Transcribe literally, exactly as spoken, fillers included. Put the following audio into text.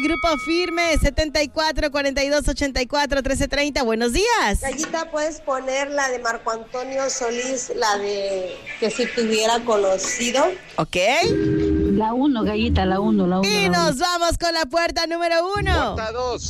Grupo Firme, setenta y cuatro, cuarenta y dos, ochenta y cuatro, trece treinta. Buenos días. Gallita, ¿puedes poner la de Marco Antonio Solís, la de que si te hubiera conocido? Ok. La uno, Gallita, la uno, la uno. Y la nos uno. vamos con la puerta número uno. Puerta dos.